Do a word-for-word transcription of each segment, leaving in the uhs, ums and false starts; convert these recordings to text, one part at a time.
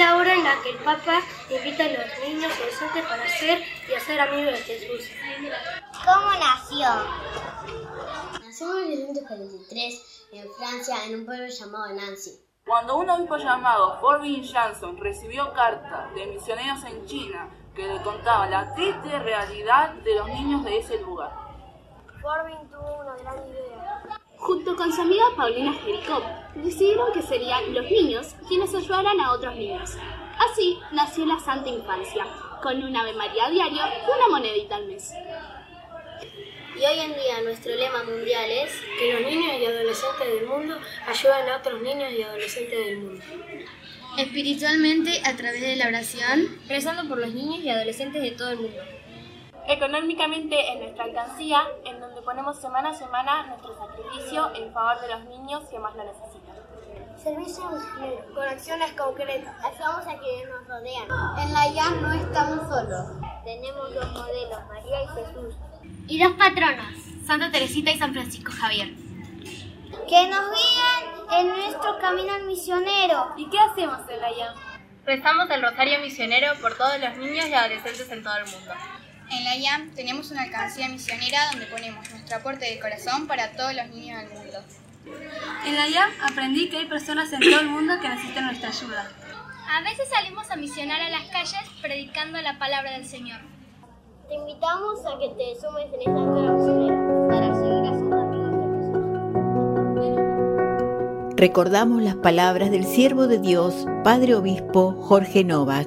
la hora en la que el Papa invita a los niños y adolescentes para ser y hacer amigos de Jesús. ¿Cómo nació? Nació en mil novecientos cuarenta y tres en Francia, en un pueblo llamado Nancy. Cuando un obispo llamado Forbin Jansson recibió cartas de misioneros en China que le contaban la triste realidad de los niños de ese lugar. Forbin tuvo una gran idea. Junto con su amiga Paulina Jericó, decidieron que serían los niños quienes ayudaran a otros niños. Así nació la Santa Infancia, con un Ave María diario y una monedita al mes. Y hoy en día nuestro lema mundial es que los niños y adolescentes del mundo ayuden a otros niños y adolescentes del mundo. Espiritualmente, a través de la oración, rezando por los niños y adolescentes de todo el mundo. Económicamente en nuestra alcancía, en donde ponemos semana a semana nuestro sacrificio en favor de los niños que más lo necesitan. Servicio misionero, con acciones concretas. Ayudamos a quienes nos rodean. En la I A M no estamos solos. Tenemos dos modelos, María y Jesús. Y dos patronos, Santa Teresita y San Francisco Javier. Que nos guían en nuestro camino misionero. ¿Y qué hacemos en la I A M? Rezamos el Rosario Misionero por todos los niños y adolescentes en todo el mundo. En la I A M tenemos una alcancía misionera donde ponemos nuestro aporte de corazón para todos los niños del mundo. En la I A M aprendí que hay personas en todo el mundo que necesitan nuestra ayuda. A veces salimos a misionar a las calles predicando la palabra del Señor. Te invitamos a que te sumes en esta escuela misionera para seguir haciendo amigos de Jesús. Recordamos las palabras del siervo de Dios, Padre Obispo Jorge Novak.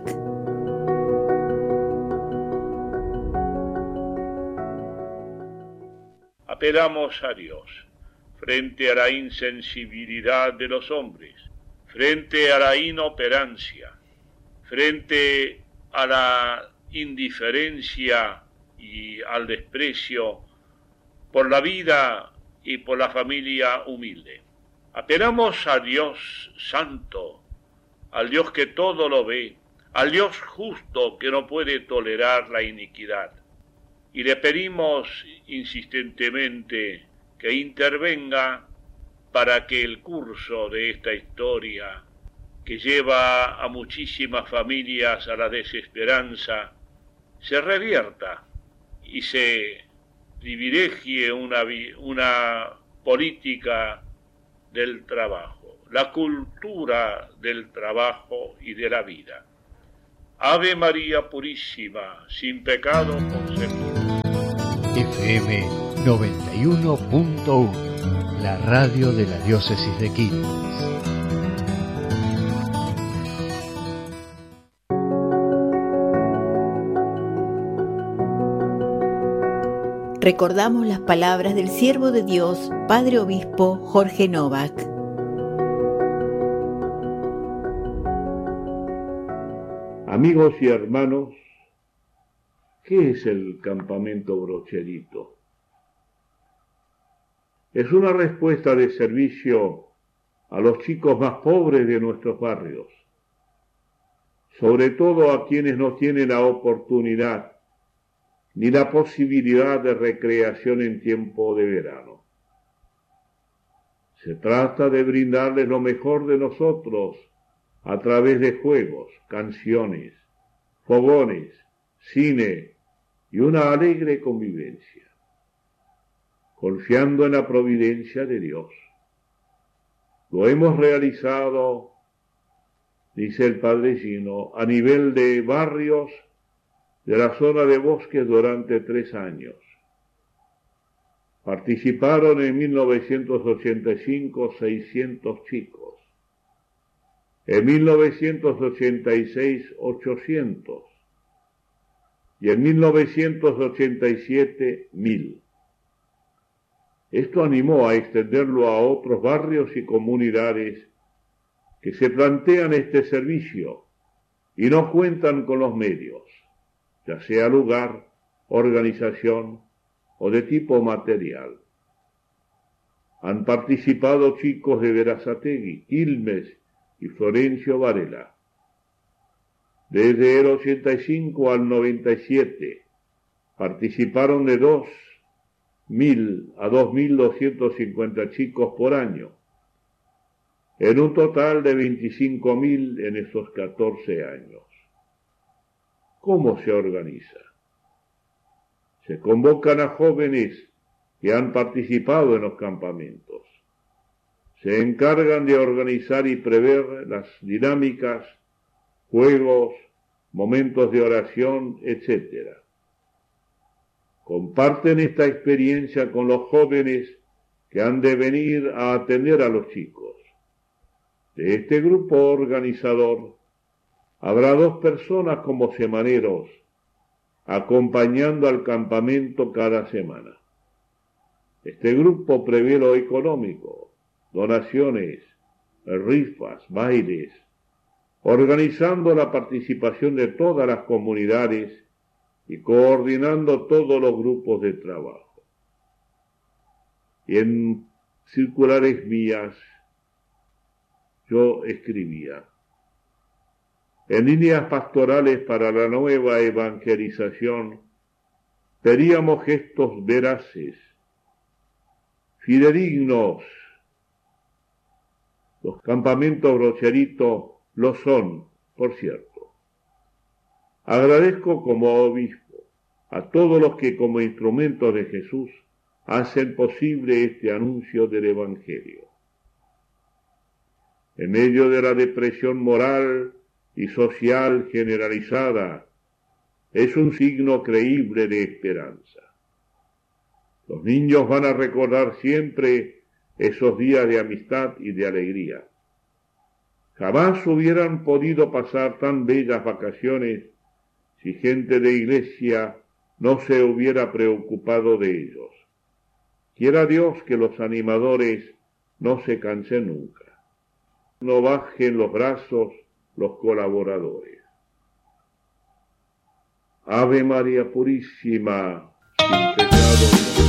Apelamos a Dios frente a la insensibilidad de los hombres, frente a la inoperancia, frente a la indiferencia y al desprecio por la vida y por la familia humilde. Apelamos a Dios santo, al Dios que todo lo ve, al Dios justo que no puede tolerar la iniquidad. Y le pedimos insistentemente que intervenga para que el curso de esta historia, que lleva a muchísimas familias a la desesperanza, se revierta y se privilegie una, una política del trabajo, la cultura del trabajo y de la vida. Ave María Purísima, sin pecado concebida. F M noventa y uno punto uno, la radio de la diócesis de Quilmes. Recordamos las palabras del siervo de Dios, Padre Obispo Jorge Novak. Amigos y hermanos, ¿qué es el campamento Brocherito? Es una respuesta de servicio a los chicos más pobres de nuestros barrios, sobre todo a quienes no tienen la oportunidad ni la posibilidad de recreación en tiempo de verano. Se trata de brindarles lo mejor de nosotros a través de juegos, canciones, fogones, cine y una alegre convivencia, confiando en la providencia de Dios. Lo hemos realizado, dice el Padre Gino, a nivel de barrios de la zona de bosques durante tres años. Participaron en mil novecientos ochenta y cinco seiscientos chicos, en mil novecientos ochenta y seis ochocientos y en mil novecientos ochenta y siete mil. Esto animó a extenderlo a otros barrios y comunidades que se plantean este servicio y no cuentan con los medios, ya sea lugar, organización o de tipo material. Han participado chicos de Berazategui, Quilmes y Florencio Varela. Desde el ochenta y cinco al noventa y siete participaron de dos mil a dos mil doscientos cincuenta chicos por año. en un total de veinticinco mil en esos catorce años. ¿Cómo se organiza? Se convocan a jóvenes que han participado en los campamentos. Se encargan de organizar y prever las dinámicas, juegos, momentos de oración, etcétera. Comparten esta experiencia con los jóvenes que han de venir a atender a los chicos. De este grupo organizador habrá dos personas como semaneros, acompañando al campamento cada semana. Este grupo prevé lo económico, donaciones, rifas, bailes, organizando la participación de todas las comunidades y coordinando todos los grupos de trabajo. Y en circulares mías yo escribía: en líneas pastorales para la nueva evangelización, pedíamos gestos veraces, fidedignos. Los campamentos Brocherito lo son, por cierto. Agradezco como obispo a todos los que como instrumentos de Jesús hacen posible este anuncio del Evangelio. En medio de la depresión moral y social generalizada, es un signo creíble de esperanza. Los niños van a recordar siempre esos días de amistad y de alegría. Jamás hubieran podido pasar tan bellas vacaciones si gente de iglesia no se hubiera preocupado de ellos. Quiera Dios que los animadores no se cansen nunca. No bajen los brazos los colaboradores. Ave María Purísima, sin pecado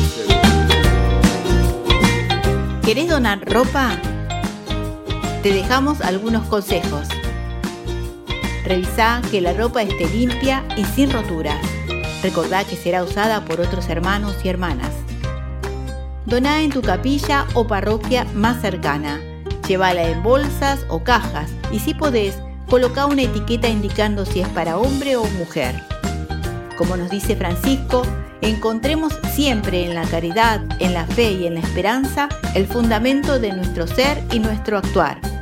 concebida. ¿Querés donar ropa? Te dejamos algunos consejos. Revisá que la ropa esté limpia y sin roturas. Recordá que será usada por otros hermanos y hermanas. Doná en tu capilla o parroquia más cercana. Llévala en bolsas o cajas y si podés, colocá una etiqueta indicando si es para hombre o mujer. Como nos dice Francisco, encontremos siempre en la caridad, en la fe y en la esperanza el fundamento de nuestro ser y nuestro actuar.